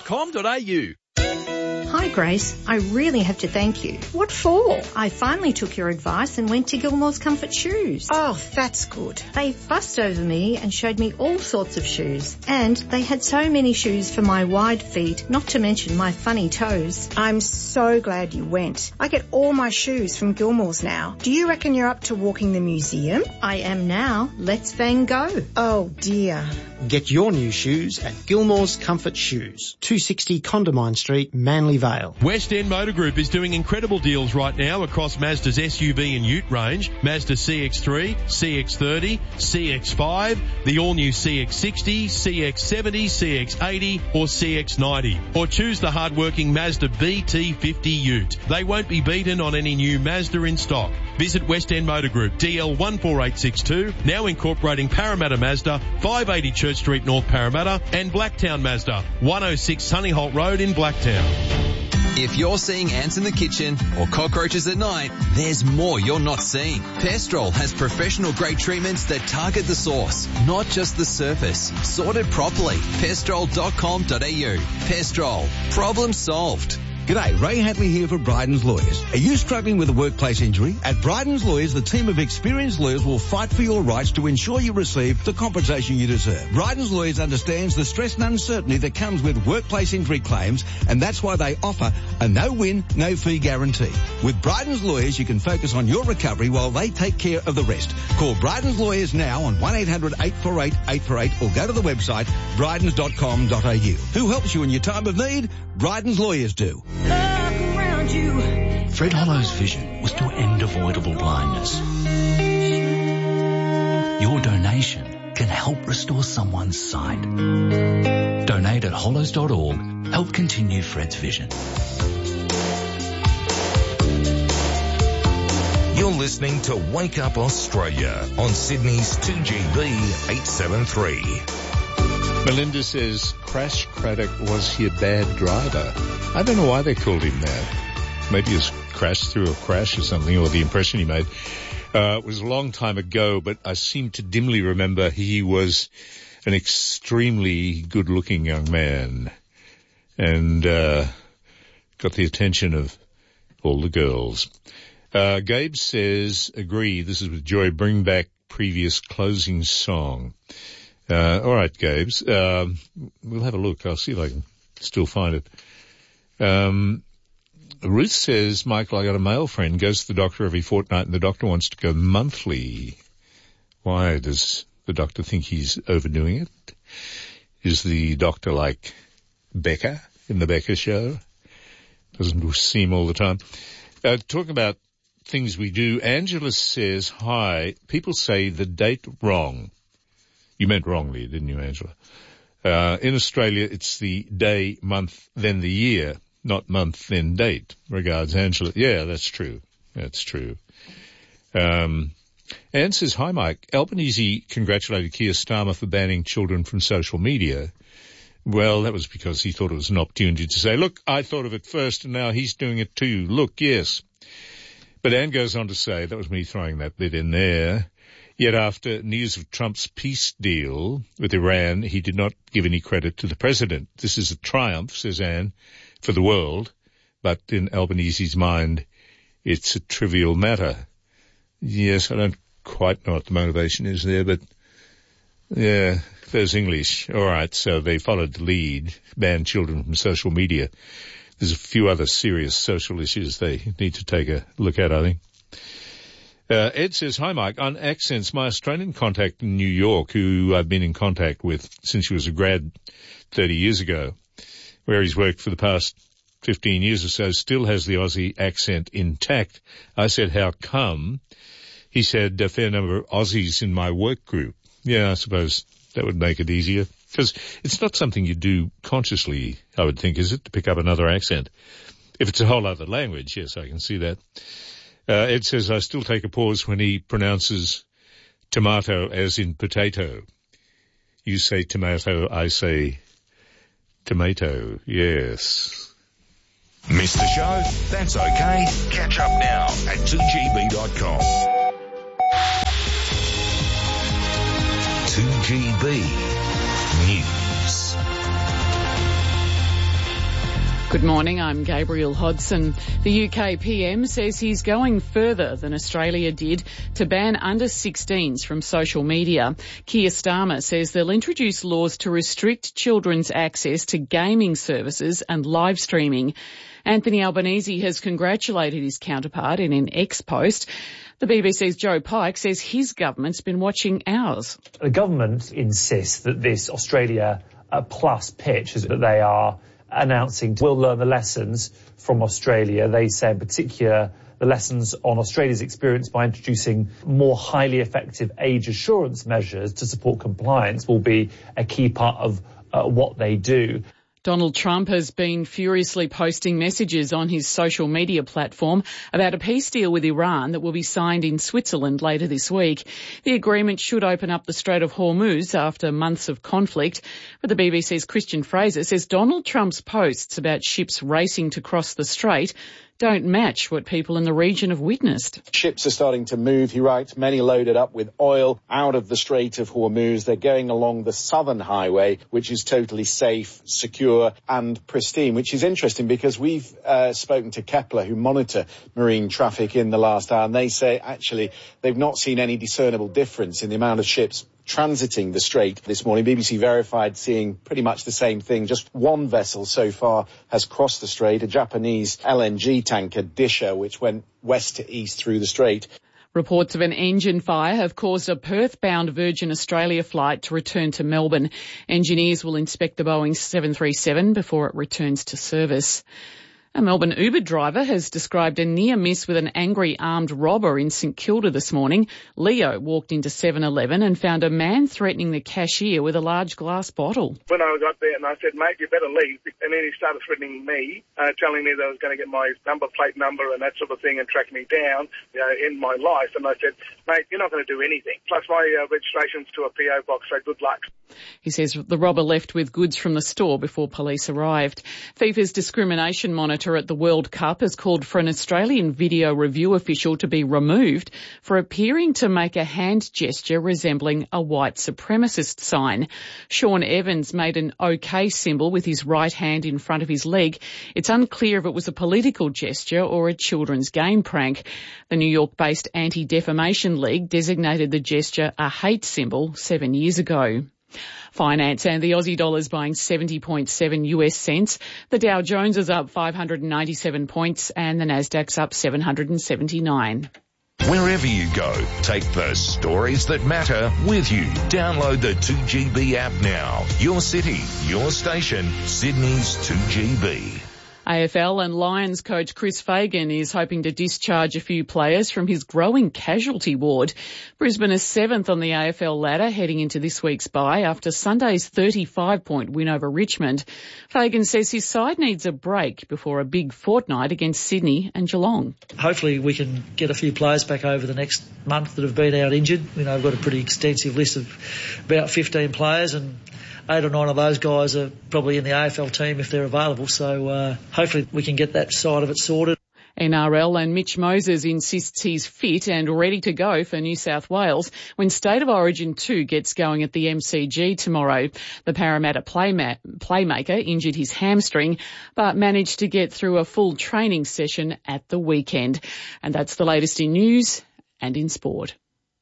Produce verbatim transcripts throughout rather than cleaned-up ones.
com dot a u. Hi Grace, I really have to thank you. What for? I finally took your advice and went to Gilmore's Comfort Shoes. Oh, that's good. They fussed over me and showed me all sorts of shoes. And they had so many shoes for my wide feet, not to mention my funny toes. I'm so glad you went. I get all my shoes from Gilmore's now. Do you reckon you're up to walking the museum? I am now. Let's Van Gogh. Oh dear. Get your new shoes at Gilmore's Comfort Shoes, two sixty Condamine Street, Manly Vale. West End Motor Group is doing incredible deals right now across Mazda's S U V and Ute range, Mazda C X three, C X thirty, C X five, the all-new C X sixty, C X seventy, C X eighty or C X ninety. Or choose the hard-working Mazda B T fifty Ute. They won't be beaten on any new Mazda in stock. Visit West End Motor Group, D L one four eight six two, now incorporating Parramatta Mazda, five eighty Church Street, North Parramatta, and Blacktown Mazda, one oh six Sunnyholt Road in Blacktown. If you're seeing ants in the kitchen or cockroaches at night, there's more you're not seeing. Pestrol has professional-grade treatments that target the source, not just the surface. Sorted properly. pestrol dot com dot a u. Pestrol. Problem solved. G'day, Ray Hatley here for Bryden's Lawyers. Are you struggling with a workplace injury? At Bryden's Lawyers, the team of experienced lawyers will fight for your rights to ensure you receive the compensation you deserve. Bryden's Lawyers understands the stress and uncertainty that comes with workplace injury claims, and that's why they offer a no-win, no-fee guarantee. With Bryden's Lawyers, you can focus on your recovery while they take care of the rest. Call Bryden's Lawyers now on one eight hundred eight four eight eight four eight or go to the website brydens dot com dot a u. Who helps you in your time of need? Bryden's Lawyers do. Look around you. Fred Hollow's vision was to end avoidable blindness. Your donation can help restore someone's sight. Donate at hollows dot org. Help continue Fred's vision. You're listening to Wake Up Australia on Sydney's two G B eight seventy-three. Melinda says Crash Craddock, was he a bad driver? I don't know why they called him that. Maybe he was crashed through a crash or something, or the impression he made. Uh, it was a long time ago, but I seem to dimly remember he was an extremely good-looking young man and uh, got the attention of all the girls. Uh, Gabe says, agree, this is with Joy, bring back previous closing song. Uh, all right, Gabes. Um, we'll have a look. I'll see if I can still find it. Um, Ruth says, Michael, I got a male friend, goes to the doctor every fortnight, and the doctor wants to go monthly. Why? Does the doctor think he's overdoing it? Is the doctor like Becca in the Becca show? Doesn't seem all the time. Uh, talking about things we do, Angela says, hi, people say the date wrong. You meant wrongly, didn't you, Angela? Uh, in Australia, it's the day, month, then the year, not month, then date. Regards, Angela. Yeah, that's true. That's true. Um, Anne says, hi, Mike. Albanese congratulated Keir Starmer for banning children from social media. Well, that was because he thought it was an opportunity to say, look, I thought of it first, and now he's doing it too. Look, yes. But Anne goes on to say, that was me throwing that bit in there, yet after news of Trump's peace deal with Iran, he did not give any credit to the president. This is a triumph, says Anne, for the world, but in Albanese's mind, it's a trivial matter. Yes, I don't quite know what the motivation is there, but yeah, there's English. All right, so they followed the lead, banned children from social media. There's a few other serious social issues they need to take a look at, I think. Uh, Ed says, hi, Mike. On accents, my Australian contact in New York, who I've been in contact with since he was a grad thirty years ago, where he's worked for the past fifteen years or so, still has the Aussie accent intact. I said, how come? He said, a fair number of Aussies in my work group. Yeah, I suppose that would make it easier. Because it's not something you do consciously, I would think, is it, to pick up another accent? If it's a whole other language, yes, I can see that. Uh, Ed says, I still take a pause when he pronounces tomato as in potato. You say tomato, I say tomato, yes. Missed the show? That's okay. Catch up now at two G B dot com. two G B News. Good morning, I'm Gabriel Hodson. The U K P M says he's going further than Australia did to ban under sixteens from social media. Keir Starmer says they'll introduce laws to restrict children's access to gaming services and live streaming. Anthony Albanese has congratulated his counterpart in an ex-post. The B B C's Joe Pike says his government's been watching ours. The government insists that this Australia uh, Plus pitch is that they are announcing we'll learn the lessons from Australia. They say in particular the lessons on Australia's experience by introducing more highly effective age assurance measures to support compliance will be a key part of uh, what they do. Donald Trump has been furiously posting messages on his social media platform about a peace deal with Iran that will be signed in Switzerland later this week. The agreement should open up the Strait of Hormuz after months of conflict. But the B B C's Christian Fraser says Donald Trump's posts about ships racing to cross the strait don't match what people in the region have witnessed. Ships are starting to move, he writes, many loaded up with oil out of the Strait of Hormuz. They're going along the southern highway, which is totally safe, secure and pristine, which is interesting because we've uh, spoken to Kepler, who monitor marine traffic in the last hour, and they say actually they've not seen any discernible difference in the amount of ships transiting the strait this morning. B B C verified seeing pretty much the same thing. Just one vessel so far has crossed the strait, a Japanese L N G tanker, Disher, which went west to east through the strait. Reports of an engine fire have caused a Perth-bound Virgin Australia flight to return to Melbourne. Engineers will inspect the Boeing seven thirty-seven before it returns to service. A Melbourne Uber driver has described a near miss with an angry armed robber in St Kilda this morning. Leo walked into seven eleven and found a man threatening the cashier with a large glass bottle. When I got there and I said, mate, you better leave. And then he started threatening me, uh, telling me that I was going to get my number plate number and that sort of thing and track me down, you know, in my life. And I said, mate, you're not going to do anything. Plus my uh, registration's to a P O box, so good luck. He says the robber left with goods from the store before police arrived. FIFA's discrimination monitor at the World Cup has called for an Australian video review official to be removed for appearing to make a hand gesture resembling a white supremacist sign. Sean Evans made an OK symbol with his right hand in front of his leg. It's unclear if it was a political gesture or a children's game prank. The New York-based Anti-Defamation League designated the gesture a hate symbol seven years ago. Finance and the Aussie dollar's buying seventy point seven US cents. The Dow Jones is up five hundred ninety-seven points and the Nasdaq's up seven hundred seventy-nine. Wherever you go, take the stories that matter with you. Download the two G B app now. Your city, your station, Sydney's two G B. A F L and Lions coach Chris Fagan is hoping to discharge a few players from his growing casualty ward. Brisbane is seventh on the A F L ladder heading into this week's bye after Sunday's thirty-five point win over Richmond. Fagan says his side needs a break before a big fortnight against Sydney and Geelong. Hopefully we can get a few players back over the next month that have been out injured. You know, I've got a pretty extensive list of about fifteen players, and eight or nine of those guys are probably in the A F L team if they're available. So uh, hopefully we can get that side of it sorted. N R L and Mitch Moses insists he's fit and ready to go for New South Wales when State of Origin two gets going at the M C G tomorrow. The Parramatta playma- playmaker injured his hamstring but managed to get through a full training session at the weekend. And that's the latest in news and in sport.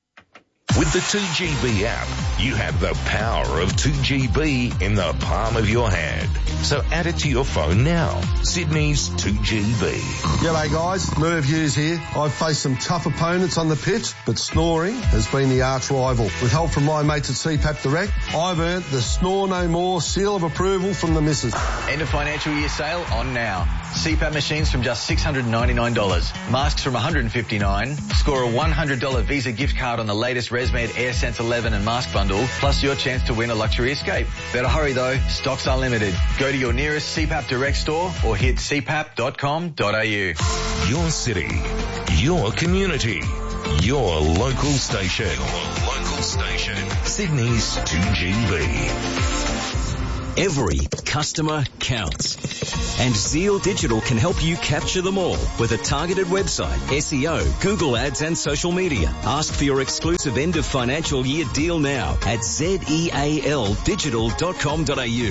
With the two G B app, you have the power of two G B in the palm of your hand. So add it to your phone now. Sydney's two G B. G'day guys, Merv Hughes here. I've faced some tough opponents on the pitch, but snoring has been the arch rival. With help from my mates at C PAP Direct, I've earned the Snore No More seal of approval from the missus. End of financial year sale on now. C PAP machines from just six hundred ninety-nine dollars. Masks from one hundred fifty-nine dollars. Score a one hundred dollars Visa gift card on the latest ResMed AirSense eleven and mask bundle, plus your chance to win a luxury escape. Better hurry though, stocks are limited. Go to your nearest C PAP Direct store or hit c pap dot com dot a u. Your city, your community, your local station. Your local station. Sydney's two G B. Every customer counts. And Zeal Digital can help you capture them all with a targeted website, S E O, Google Ads and social media. Ask for your exclusive end of financial year deal now at zeal digital dot com dot a u.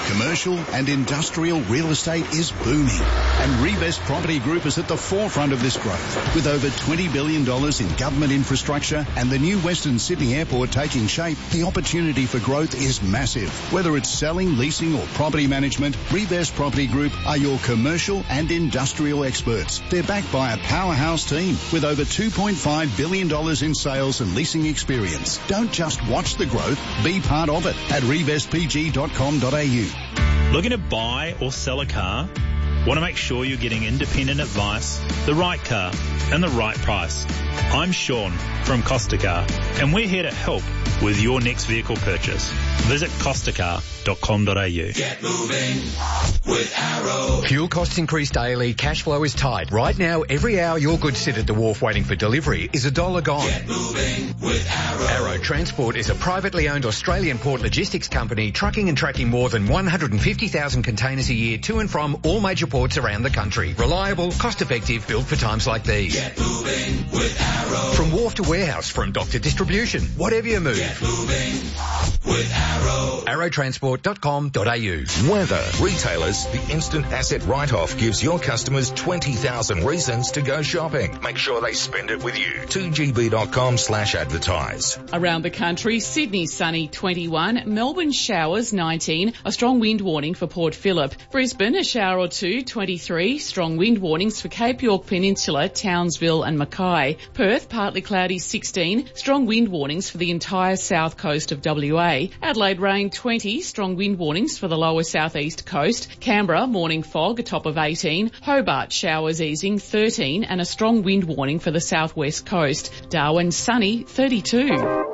Commercial and industrial real estate is booming, and Revest Property Group is at the forefront of this growth. With over twenty billion dollars in government infrastructure and the new Western Sydney Airport taking shape, the opportunity for growth is massive. Whether it's selling, leasing or property management, Revest Property Group are your commercial and industrial experts. They're backed by a powerhouse team with over two point five billion dollars in sales and leasing experience. Don't just watch the growth, be part of it at revest p g dot com dot a u. Looking to buy or sell a car? Want to make sure you're getting independent advice, the right car and the right price. I'm Sean from Costa Car, and we're here to help with your next vehicle purchase. Visit costa car dot com dot a u. Get moving with Arrow. Fuel costs increase daily, cash flow is tight. Right now, every hour your goods sit at the wharf waiting for delivery is a dollar gone. Get moving with Arrow. Arrow Transport is a privately owned Australian port logistics company trucking and tracking more than one hundred fifty thousand containers a year to and from all major ports around the country. Reliable, cost-effective, built for times like these. Get moving with Arrow. From wharf to warehouse, from dock to distribution, whatever you move. Get moving with Arrow. arrow transport dot com dot a u. Weather. Retailers, the instant asset write-off gives your customers twenty thousand reasons to go shopping. Make sure they spend it with you. two g b dot com slash advertise. Around the country, Sydney sunny twenty-one, Melbourne showers nineteen, a strong wind warning for Port Phillip. Brisbane a shower or two, twenty-three, strong wind warnings for Cape York Peninsula, Townsville and Mackay. Perth partly cloudy sixteen, strong wind warnings for the entire south coast of W A. Adelaide rain twenty, strong wind warnings for the lower southeast coast. Canberra morning fog, a top of eighteen. Hobart showers easing thirteen and a strong wind warning for the southwest coast. Darwin sunny thirty-two.